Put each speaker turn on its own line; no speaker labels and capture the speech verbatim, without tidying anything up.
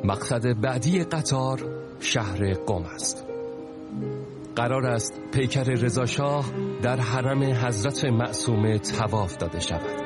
مقصد بعدی قطار شهر قم است. قرار است پیکر رضا شاه در حرم حضرت معصومه طواف داده شود.